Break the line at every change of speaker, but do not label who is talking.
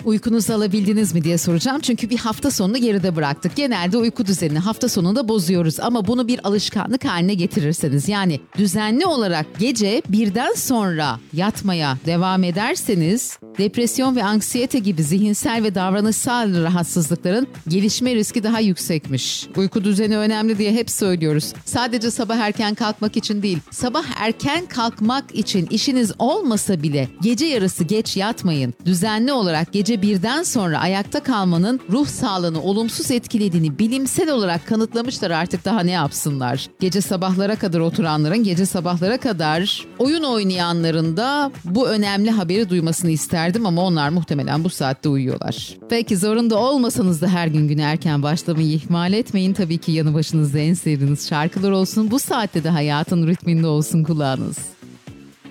Uykunuzu alabildiniz mi diye soracağım. Çünkü bir hafta sonunu geride bıraktık. Genelde uyku düzenini hafta sonunda bozuyoruz. Ama bunu bir alışkanlık haline getirirseniz, yani düzenli olarak gece birden sonra yatmaya devam ederseniz, depresyon ve anksiyete gibi zihinsel ve davranışsal rahatsızlıkların gelişme riski daha yüksekmiş. Uyku düzeni önemli diye hep söylüyoruz. Sadece sabah erken kalkmak için değil, sabah erken kalkmak için işiniz olmasa bile gece yarısı geç yatmayın. Düzenli olarak gece birden sonra ayakta kalmanın ruh sağlığını olumsuz etkilediğini bilimsel olarak kanıtlamışlar, artık daha ne yapsınlar? Gece sabahlara kadar oturanların, gece sabahlara kadar oyun oynayanların da bu önemli haberi duymasını isterdim ama onlar muhtemelen bu saatte uyuyorlar. Peki zorunda olmasanız da her gün güne erken başlamayı ihmal etmeyin. Tabii ki yanı başınızda en sevdiğiniz şarkılar olsun. Bu saatte de hayatın ritminde olsun kulağınız.